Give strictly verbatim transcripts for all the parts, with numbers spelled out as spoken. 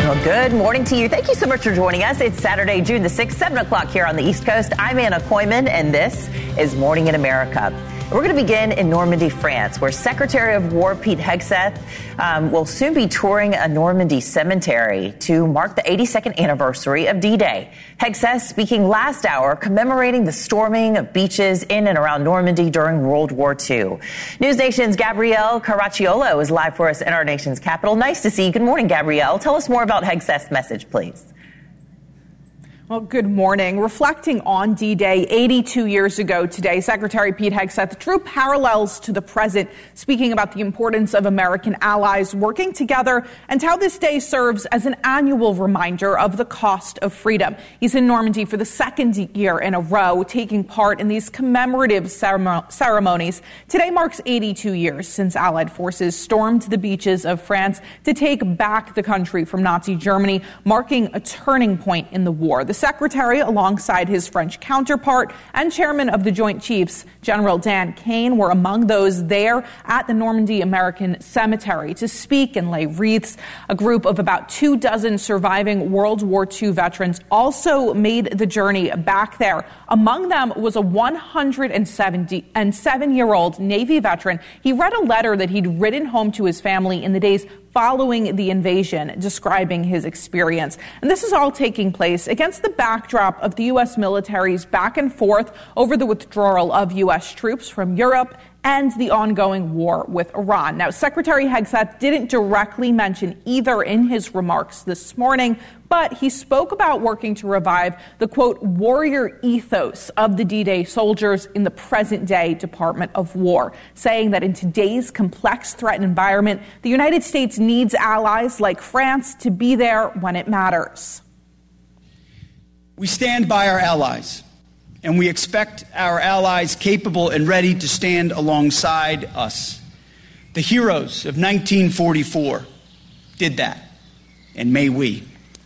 Well, good morning to you. Thank you so much for joining us. It's Saturday, June the sixth, seven o'clock here on the East Coast. I'm Anna Koyman, and this is Morning in America. We're going to begin in Normandy, France, where Secretary of War Pete Hegseth um, will soon be touring a Normandy cemetery to mark the eighty-second anniversary of D-Day. Hegseth speaking last hour, commemorating the storming of beaches in and around Normandy during World War Two. News Nation's Gabrielle Caracciolo is live for us in our nation's capital. Nice to see you. Good morning, Gabrielle. Tell us more about Hegseth's message, please. Well, good morning. Reflecting on D-Day eighty-two years ago today, Secretary Pete Hegseth drew parallels to the present, speaking about the importance of American allies working together and how this day serves as an annual reminder of the cost of freedom. He's in Normandy for the second year in a row, taking part in these commemorative ceremo- ceremonies. Today marks eighty-two years since Allied forces stormed the beaches of France to take back the country from Nazi Germany, marking a turning point in the war. The Secretary, alongside his French counterpart and chairman of the Joint Chiefs, General Dan Kane, were among those there at the Normandy American Cemetery to speak and lay wreaths. A group of about two dozen surviving World War Two veterans also made the journey back there. Among them was a one hundred seven-year-old Navy veteran. He read a letter that he'd written home to his family in the days following the invasion, describing his experience. And this is all taking place against the backdrop of the U S military's back and forth over the withdrawal of U S troops from Europe and the ongoing war with Iran. Now, Secretary Hegseth didn't directly mention either in his remarks this morning, but he spoke about working to revive the, quote, warrior ethos of the D-Day soldiers in the present-day Department of War, saying that in today's complex threat environment, the United States needs allies like France to be there when it matters. We stand by our allies, and we expect our allies capable and ready to stand alongside us. The heroes of nineteen forty-four did that, and may we.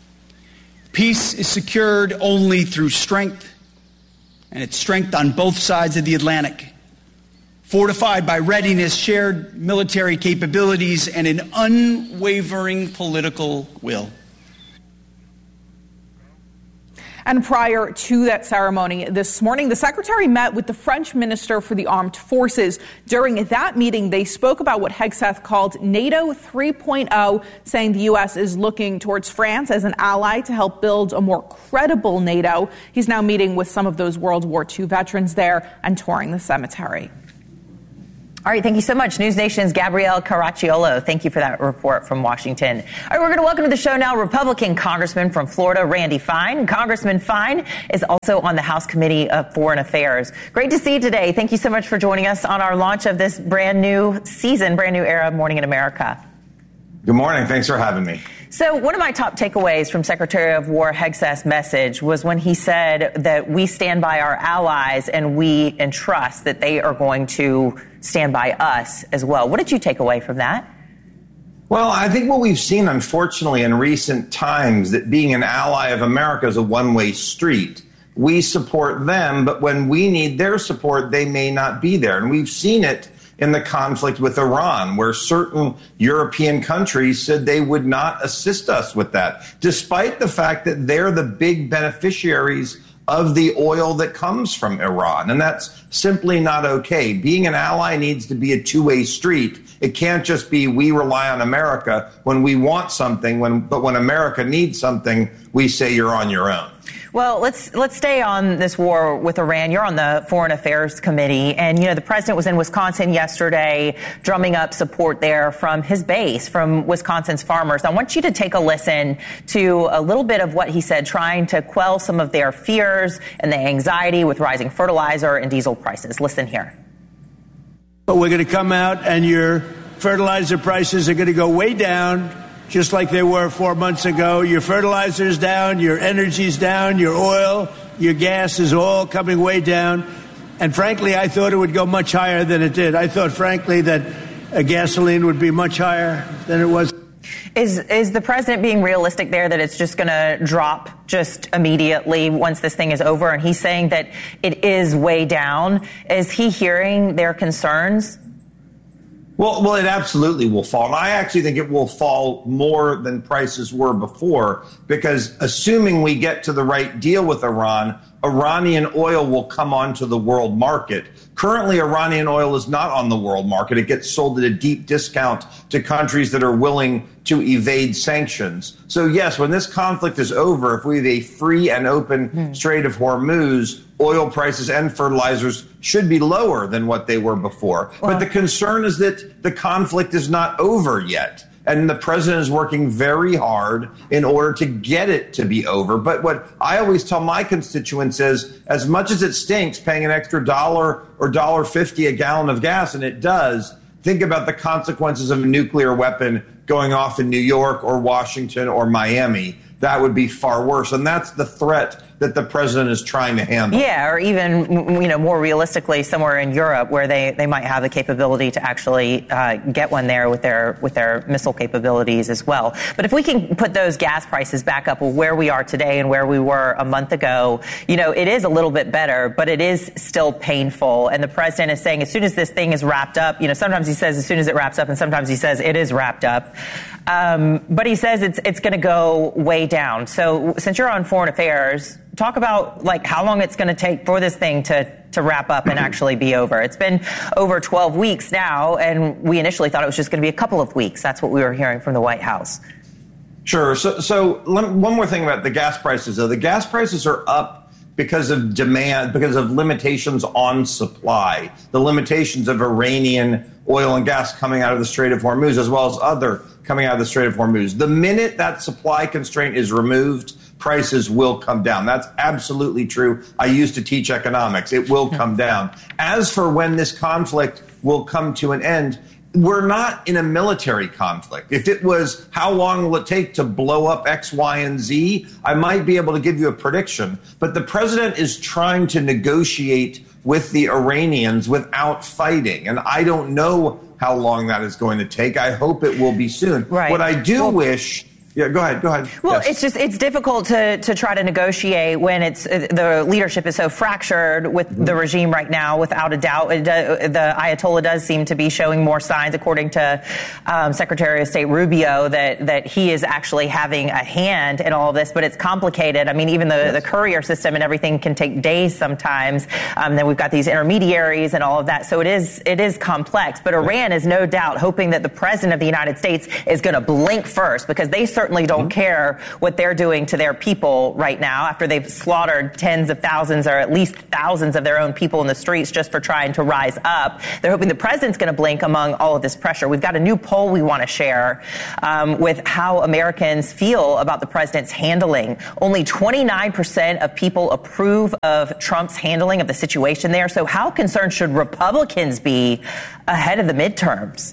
Peace is secured only through strength, and it's strength on both sides of the Atlantic, fortified by readiness, shared military capabilities, and an unwavering political will. And prior to that ceremony this morning, the Secretary met with the French Minister for the Armed Forces. During that meeting, they spoke about what Hegseth called NATO three point oh, saying the U S is looking towards France as an ally to help build a more credible NATO. He's now meeting with some of those World War Two veterans there and touring the cemetery. All right, thank you so much. News Nation's Gabrielle Caracciolo. Thank you for that report from Washington. All right, we're going to welcome to the show now Republican Congressman from Florida, Randy Fine. Congressman Fine is also on the House Committee of Foreign Affairs. Great to see you today. Thank you so much for joining us on our launch of this brand new season, brand new era of Morning in America. Good morning. Thanks for having me. So one of my top takeaways from Secretary of War Hegseth's message was when he said that we stand by our allies and we entrust that they are going to stand by us as well. What did you take away from that? Well, I think what we've seen, unfortunately, in recent times, that being an ally of America is a one-way street. We support them, but when we need their support, they may not be there. And we've seen it in the conflict with Iran, where certain European countries said they would not assist us with that, despite the fact that they're the big beneficiaries of the oil that comes from Iran. And that's simply not okay. Being an ally needs to be a two-way street. It can't just be we rely on America when we want something, when, but when America needs something, we say you're on your own. Well, let's let's stay on this war with Iran. You're on the Foreign Affairs Committee, and, you know, the president was in Wisconsin yesterday drumming up support there from his base, from Wisconsin's farmers. I want you to take a listen to a little bit of what he said, trying to quell some of their fears and the anxiety with rising fertilizer and diesel prices. Listen here. But we're going to come out and your fertilizer prices are going to go way down, just like they were four months ago. Your fertilizer's down, your energy's down, your oil, your gas is all coming way down. And frankly, I thought it would go much higher than it did. I thought, frankly, that uh, gasoline would be much higher than it was. Is is the president being realistic there that it's just going to drop just immediately once this thing is over? And he's saying that it is way down. Is he hearing their concerns? Well, well, it absolutely will fall. And I actually think it will fall more than prices were before, because assuming we get to the right deal with Iran, Iranian oil will come onto the world market. Currently, Iranian oil is not on the world market. It gets sold at a deep discount to countries that are willing to evade sanctions. So, yes, when this conflict is over, if we have a free and open mm. Strait of Hormuz, oil prices and fertilizers should be lower than what they were before. Well, but the concern is that the conflict is not over yet. And the president is working very hard in order to get it to be over. But what I always tell my constituents is, as much as it stinks paying an extra dollar or one dollar fifty a gallon of gas, and it does, think about the consequences of a nuclear weapon going off in New York or Washington or Miami. That would be far worse. And that's the threat that the president is trying to handle. Yeah, or even, you know, more realistically, somewhere in Europe where they, they might have the capability to actually uh, get one there with their with their missile capabilities as well. But if we can put those gas prices back up where we are today and where we were a month ago, you know, it is a little bit better, but it is still painful. And the president is saying as soon as this thing is wrapped up, you know, sometimes he says as soon as it wraps up and sometimes he says it is wrapped up. Um, but he says it's it's going to go way down. So since you're on foreign affairs, talk about like how long it's going to take for this thing to, to wrap up and actually be over. It's been over twelve weeks now, and we initially thought it was just going to be a couple of weeks. That's what we were hearing from the White House. Sure. So, so one more thing about the gas prices, though. The gas prices are up because of demand, because of limitations on supply, the limitations of Iranian oil and gas coming out of the Strait of Hormuz, as well as other coming out of the Strait of Hormuz. The minute that supply constraint is removed, prices will come down. That's absolutely true. I used to teach economics. It will come down. As for when this conflict will come to an end, we're not in a military conflict. If it was how long will it take to blow up X, Y, and Z, I might be able to give you a prediction. But the president is trying to negotiate with the Iranians without fighting. And I don't know how long that is going to take. I hope it will be soon. Right. What I do well, wish... Yeah, go ahead. Go ahead. Well, yes. it's just it's difficult to, to try to negotiate when it's uh, the leadership is so fractured with mm-hmm. the regime right now. Without a doubt, it, uh, the Ayatollah does seem to be showing more signs, according to um, Secretary of State Rubio, that that he is actually having a hand in all of this. But it's complicated. I mean, even the, yes. the courier system and everything can take days sometimes. Um, then we've got these intermediaries and all of that. So it is it is complex. But Iran is no doubt hoping that the president of the United States is going to blink first, because they certainly don't mm-hmm. care what they're doing to their people right now after they've slaughtered tens of thousands or at least thousands of their own people in the streets just for trying to rise up. They're hoping the president's going to blink among all of this pressure. We've got a new poll we want to share um, with how Americans feel about the president's handling. Only twenty-nine percent of people approve of Trump's handling of the situation there. So how concerned should Republicans be ahead of the midterms?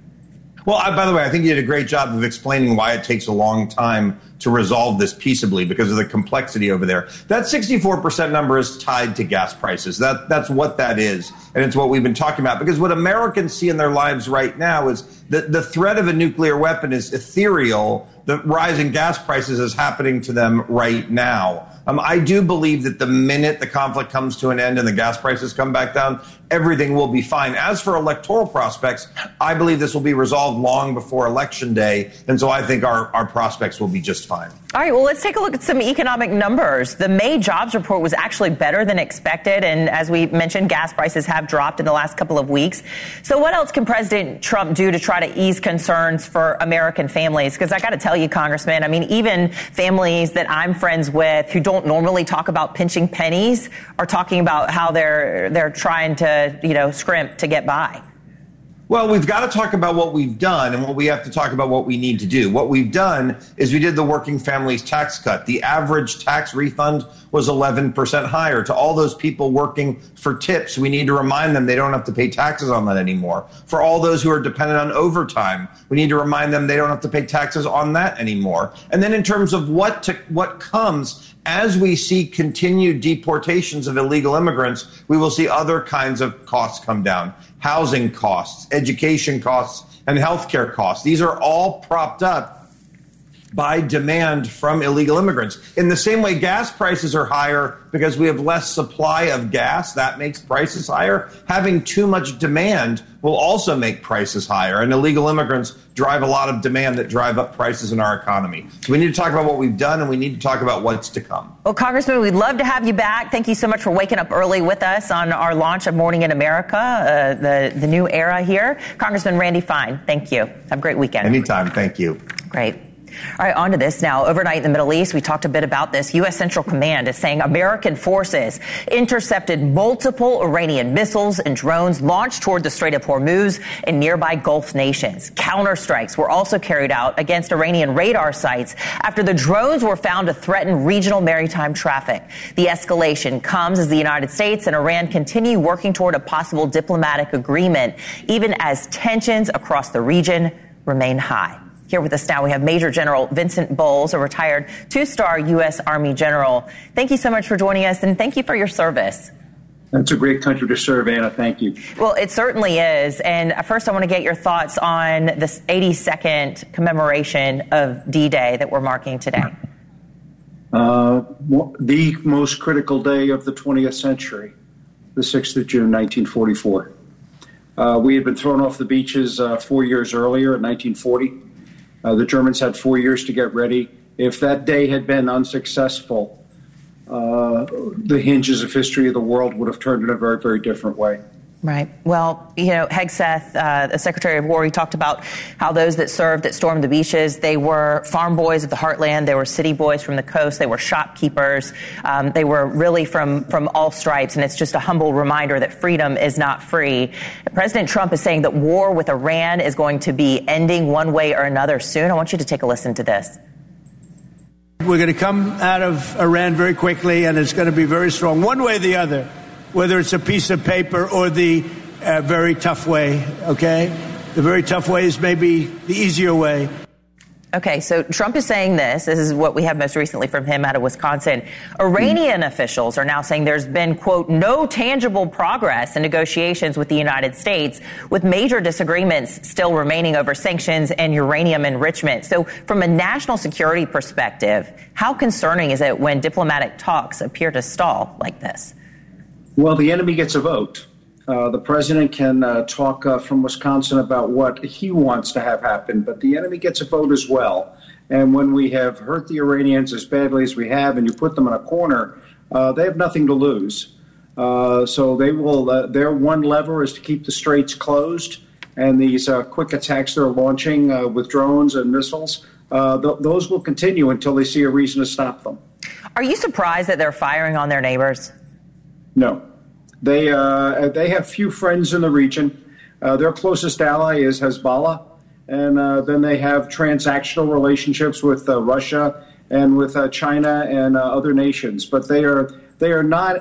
Well, I, by the way, I think you did a great job of explaining why it takes a long time to resolve this peaceably because of the complexity over there. That sixty-four percent number is tied to gas prices. That That's what that is. And it's what we've been talking about. Because what Americans see in their lives right now is that the threat of a nuclear weapon is ethereal. The rising gas prices is happening to them right now. Um, I do believe that the minute the conflict comes to an end and the gas prices come back down, everything will be fine. As for electoral prospects, I believe this will be resolved long before Election Day. And so I think our, our prospects will be just fine. All right, well, let's take a look at some economic numbers. The May jobs report was actually better than expected. And as we mentioned, gas prices have dropped in the last couple of weeks. So what else can President Trump do to try to ease concerns for American families? Because I got to tell you, Congressman, I mean, even families that I'm friends with who don't normally talk about pinching pennies are talking about how they're they're trying to, you know, scrimp to get by. Well, we've got to talk about what we've done, and what we have to talk about what we need to do. What we've done is we did the working families tax cut. The average tax refund was eleven percent higher. To all those people working for tips, we need to remind them they don't have to pay taxes on that anymore. For all those who are dependent on overtime, we need to remind them they don't have to pay taxes on that anymore. And then in terms of what to, what comes, as we see continued deportations of illegal immigrants, we will see other kinds of costs come down. Housing costs, education costs, and healthcare costs. These are all propped up by demand from illegal immigrants. In the same way, gas prices are higher because we have less supply of gas. That makes prices higher. Having too much demand will also make prices higher. And illegal immigrants drive a lot of demand that drive up prices in our economy. So we need to talk about what we've done, and we need to talk about what's to come. Well, Congressman, we'd love to have you back. Thank you so much for waking up early with us on our launch of Morning in America, uh, the, the new era here. Congressman Randy Fine, thank you. Have a great weekend. Anytime. Thank you. Great. All right, on to this now. Overnight in the Middle East, we talked a bit about this. U S. Central Command is saying American forces intercepted multiple Iranian missiles and drones launched toward the Strait of Hormuz and nearby Gulf nations. Counterstrikes were also carried out against Iranian radar sites after the drones were found to threaten regional maritime traffic. The escalation comes as the United States and Iran continue working toward a possible diplomatic agreement, even as tensions across the region remain high. Here with us now, we have Major General Vincent Bowles, a retired two-star U S. Army general. Thank you so much for joining us, and thank you for your service. That's a great country to serve, Anna. Thank you. Well, it certainly is. And first, I want to get your thoughts on this eighty-second commemoration of D-Day that we're marking today. Uh, the most critical day of the twentieth century, the sixth of June, nineteen forty-four. Uh, we had been thrown off the beaches uh, four years earlier in nineteen forty. Uh, the Germans had four years to get ready. If that day had been unsuccessful, uh, the hinges of history of the world would have turned in a very, very different way. Right. Well, you know, Hegseth, uh, the Secretary of War, he talked about how those that served, that stormed the beaches, they were farm boys of the heartland. They were city boys from the coast. They were shopkeepers. Um, they were really from, from all stripes. And it's just a humble reminder that freedom is not free. President Trump is saying that war with Iran is going to be ending one way or another soon. I want you to take a listen to this. We're going to come out of Iran very quickly, and it's going to be very strong, one way or the other. Whether it's a piece of paper or the uh, very tough way, okay? The very tough way is maybe the easier way. Okay, so Trump is saying this. This is what we have most recently from him out of Wisconsin. Iranian mm. officials are now saying there's been, quote, no tangible progress in negotiations with the United States, with major disagreements still remaining over sanctions and uranium enrichment. So from a national security perspective, how concerning is it when diplomatic talks appear to stall like this? Well, the enemy gets a vote. Uh, the president can uh, talk uh, from Wisconsin about what he wants to have happen, but the enemy gets a vote as well. And when we have hurt the Iranians as badly as we have, and you put them in a corner, uh, they have nothing to lose. Uh, so they will. Uh, their one lever is to keep the straits closed, and these uh, quick attacks they're launching uh, with drones and missiles, uh, th- those will continue until they see a reason to stop them. Are you surprised that they're firing on their neighbors? No. They uh, they have few friends in the region. Uh, their closest ally is Hezbollah. And uh, then they have transactional relationships with uh, Russia and with uh, China and uh, other nations. But they are they are not